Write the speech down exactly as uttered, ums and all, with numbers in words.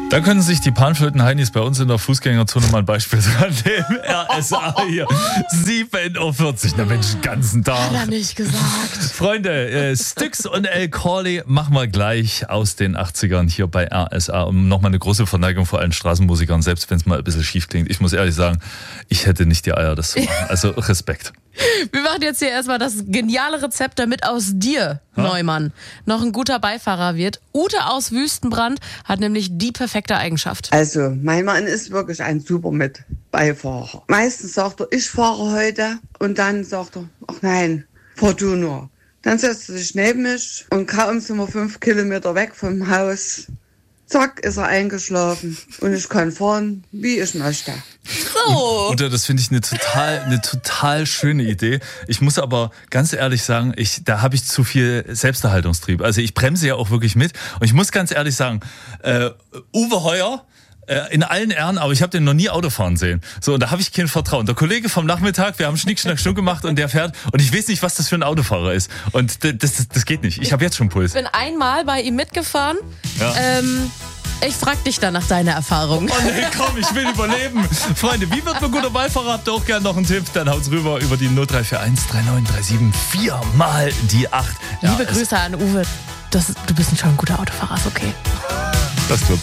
Da können sich die Panflöten-Heinis bei uns in der Fußgängerzone mal ein Beispiel an dem R S A hier. sieben Uhr vierzig, na Mensch, den ganzen Tag. Hat er nicht gesagt. Freunde, äh, Styx und El Corley machen wir gleich aus den achtzigern hier bei R S A. Und nochmal eine große Verneigung vor allen Straßenmusikern, selbst wenn es mal ein bisschen schief klingt. Ich muss ehrlich sagen, ich hätte nicht die Eier, das zu machen. Also Respekt. Wir machen jetzt hier erstmal das geniale Rezept, damit aus dir, ha? Neumann, noch ein guter Beifahrer wird. Ute aus Wüstenbrand hat nämlich die perfekte Eigenschaft. Also, mein Mann ist wirklich ein super mit Beifahrer. Meistens sagt er, ich fahre heute, und dann sagt er, ach nein, fahr du nur. Dann setzt er sich neben mich und kaum sind wir fünf Kilometer weg vom Haus. Zack, ist er eingeschlafen und ich kann fahren, wie ich möchte. So. Und das finde ich eine total, eine total schöne Idee. Ich muss aber ganz ehrlich sagen, ich, da habe ich zu viel Selbsterhaltungstrieb. Also ich bremse ja auch wirklich mit. Und ich muss ganz ehrlich sagen, äh, Uwe Heuer, äh, in allen Ehren, aber ich habe den noch nie Autofahren sehen. So, und da habe ich kein Vertrauen. Der Kollege vom Nachmittag, wir haben Schnick, Schnack, Schnuck gemacht und der fährt. Und ich weiß nicht, was das für ein Autofahrer ist. Und das, das, das geht nicht. Ich habe jetzt schon Puls. Ich bin einmal bei ihm mitgefahren. Ja. Ähm, ich frag dich dann nach deiner Erfahrung. Oh nee, komm, ich will überleben. Freunde, wie wird man guter Beifahrer? Habt ihr auch gerne noch einen Tipp? Dann haut's rüber über die null drei vier eins drei neun drei sieben vier mal die acht. Ja, Liebe Grüße an Uwe. Das, du bist schon ein guter Autofahrer, ist okay. Das tut